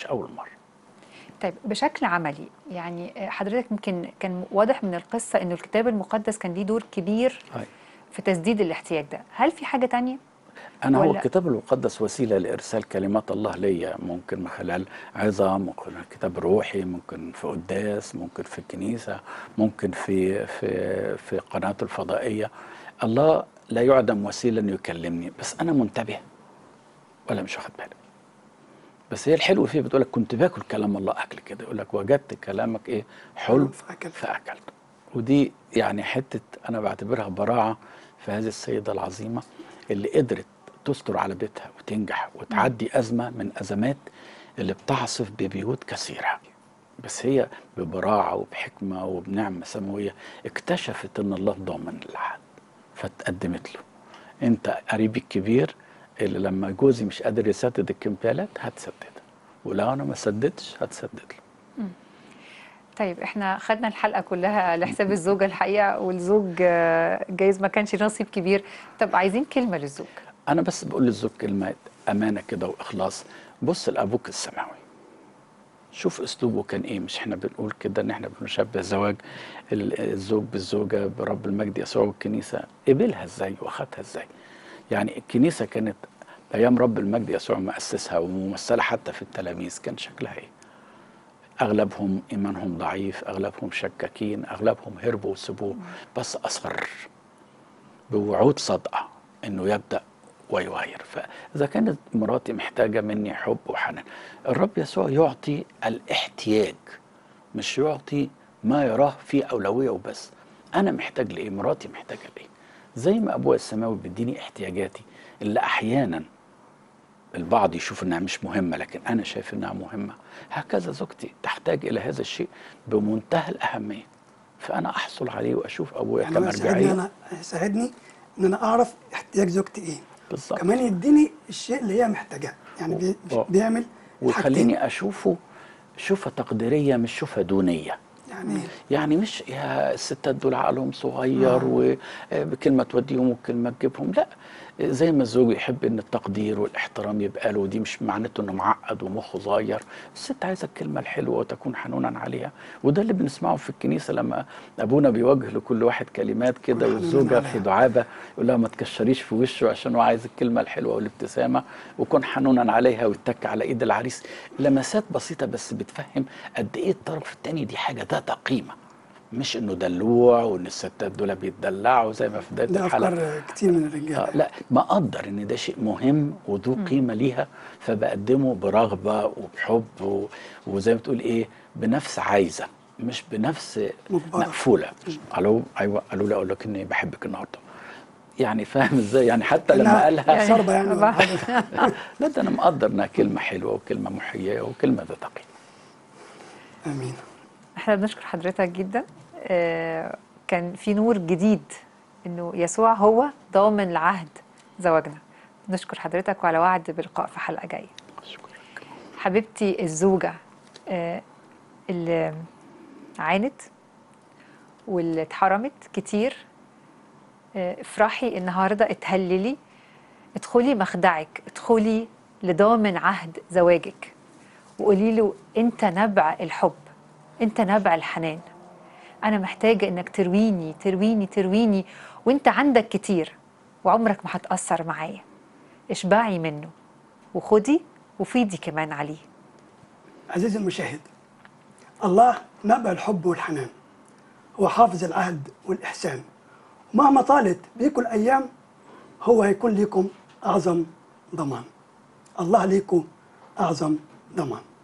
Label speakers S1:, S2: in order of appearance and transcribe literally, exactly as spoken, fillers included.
S1: أول مرة.
S2: طيب بشكل عملي يعني حضرتك يمكن كان واضح من القصة إنه الكتاب المقدس كان ليه دور كبير
S1: هاي.
S2: في تسديد الاحتياج ده، هل في حاجة تانية؟
S1: أنا هو
S2: ولا
S1: الكتاب المقدس وسيلة لإرسال كلمات الله ليا، ممكن من خلال عظة، ممكن كتاب روحي، ممكن في قداس، ممكن في الكنيسة، ممكن في في في قناة الفضائية. الله لا يعدم وسيلة إنه يكلمني، بس أنا منتبه ولا مش واخد بالي. بس هي الحلو فيه بتقول لك كنت باكل كلام الله أكل كده، يقول لك وجدت كلامك إيه حلو
S3: فأكلت.
S1: فأكلته. ودي يعني حتة أنا بعتبرها براعة في هذه السيدة العظيمة اللي قدرت تستر على بيتها وتنجح وتعدي أزمة من أزمات اللي بتعصف ببيوت كثيرة. بس هي ببراعة وبحكمة وبنعمة سماوية اكتشفت ان الله ضامن العهد، فتقدمت له. انت قريبي الكبير اللي لما جوزي مش قادر يسدد الكمبيالات هتسددها، ولو انا ما سددتش هتسدد له.
S2: طيب احنا خدنا الحلقة كلها لحساب الزوجة الحقيقة، والزوج آه، جايز ما كانش نصيب كبير. طب عايزين كلمة للزوج.
S1: انا بس بقول للزوج كلمة امانة كده واخلاص. بص لابوك السماوي، شوف اسلوبه كان ايه. مش احنا بنقول كده ان احنا بنشبه زواج الزوج بالزوجه برب المجد يسوع، والكنيسه قبلها ازاي واخدها ازاي. يعني الكنيسه كانت ايام رب المجد يسوع مؤسسها وممثله حتى في التلاميذ، كان شكلها ايه؟ اغلبهم ايمانهم ضعيف، اغلبهم شكاكين، اغلبهم هربوا وسبوه، بس اصر بوعود صادقه انه يبدا ويغير. فاذا كانت مراتي محتاجه مني حب وحنان، الرب يسوع يعطي الاحتياج، مش يعطي ما يراه فيه اولويه وبس. انا محتاج لايه، مراتي محتاجه لايه. زي ما ابويا السماوي بيديني احتياجاتي اللي احيانا البعض يشوف انها مش مهمه لكن انا شايف انها مهمه، هكذا زوجتي تحتاج الى هذا الشيء بمنتهى الاهميه، فانا احصل عليه واشوف ابويا
S3: يعني هو يساعدني
S1: كمرجعيه.
S3: انا يساعدني ان انا اعرف احتياج زوجتي ايه،
S1: بالظبط.
S3: كمان يديني الشيء اللي هي محتاجاه، يعني بي
S1: و-
S3: بيعمل الحاجتين.
S1: ويخليني اشوفه شوفه تقديريه مش شوفه دونيه.
S3: يعني
S1: يعني مش يا الستات دول عقلهم صغير
S3: آه.
S1: وبكلمه توديهم وكلمه تجيبهم، لا. زي ما الزوج يحب ان التقدير والاحترام يبقى له، ودي مش معناته انه معقد ومخه صغير. الست عايزه الكلمه الحلوه وتكون حنونا عليها، وده اللي بنسمعه في الكنيسه لما ابونا بيوجه لكل واحد كلمات كده،
S3: كل حنونا
S1: والزوجه في
S3: عليها.
S1: دعابه يقول لها ما تكشريش في وشه عشان هو عايز الكلمه الحلوه والابتسامه، وكن حنونا عليها ويتك على ايد العريس. لمسات بسيطه بس بتفهم قد ايه الطرف الثاني دي حاجه ذات قيمه، مش انه دلوع وان الستات دول بيتدلعوا زي ما في بدايه
S3: ده
S1: الحلقه.
S3: افكار كتير من الرجاله.
S1: آه لا، ما اقدر ان ده شيء مهم وذو قيمه ليها، فبقدمه برغبه وبحب و... وزي ما تقول ايه، بنفس عايزه، مش بنفس
S3: مجبره.
S1: مقفوله. الو ايوه قالوا لي اقول لك اني بحبك النهارده، يعني فاهم ازاي؟ يعني حتى لما
S3: كانها
S1: قالها
S2: يعني
S3: شربه يعني ولا حاجه.
S1: لا، ده انا مقدر انها كلمه حلوه وكلمه محييه وكلمه ذات قيمه.
S3: امين.
S2: احنا بنشكر حضرتك جدا. آه، كان في نور جديد انه يسوع هو ضامن لعهد زواجنا. نشكر حضرتك وعلى وعد بلقاء في حلقة جاية.
S1: اشكرك.
S2: حبيبتي الزوجة آه، اللي عانت واللي اتحرمت كتير، آه، افرحي النهاردة، اتهللي، ادخلي مخدعك، ادخلي لضامن عهد زواجك وقولي له انت نبع الحب، انت نبع الحنان، انا محتاجة انك ترويني ترويني ترويني، وانت عندك كتير وعمرك ما هتأثر معايا. اشبعي منه وخدي وفيدي كمان عليه.
S3: عزيزي المشاهد، الله نبع الحب والحنان، هو حافظ العهد والإحسان، ومهما طالت بيكم الأيام هو هيكون لكم أعظم ضمان. الله ليكم أعظم ضمان.